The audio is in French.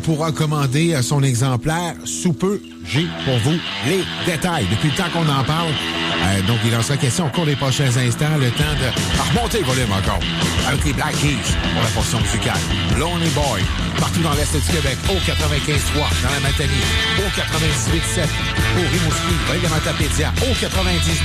pourra commander son exemplaire sous peu. J'ai pour vous les détails. Depuis le temps qu'on en parle, donc il en sera question au cours des prochains instants. Le temps de remonter le volume encore avec les Black Keys pour la portion musicale. Lonely Boy, partout dans l'Est du Québec, au 95.3, dans la Matanie, au 98.7, au Rimouski, Ville de Matapédia, au 90.